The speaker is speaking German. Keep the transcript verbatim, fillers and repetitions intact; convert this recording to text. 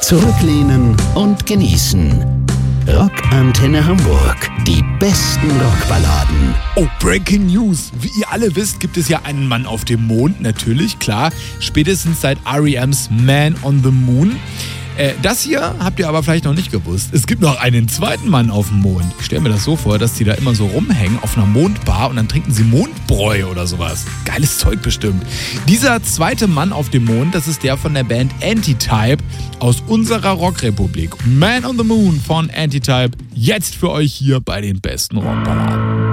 Zurücklehnen und genießen. Rockantenne Hamburg. Die besten Rockballaden. Oh, Breaking News. Wie ihr alle wisst, gibt es ja einen Mann auf dem Mond. Natürlich, klar. Spätestens seit R E M's Man on the Moon. Äh, das hier habt ihr aber vielleicht noch nicht gewusst. Es gibt noch einen zweiten Mann auf dem Mond. Ich stelle mir das so vor, dass die da immer so rumhängen auf einer Mondbar und dann trinken sie Mondbräu oder sowas. Geiles Zeug bestimmt. Dieser zweite Mann auf dem Mond, das ist der von der Band Antitype aus unserer Rockrepublik. Man on the Moon von Antitype. Jetzt für euch hier bei den besten Rockballaden.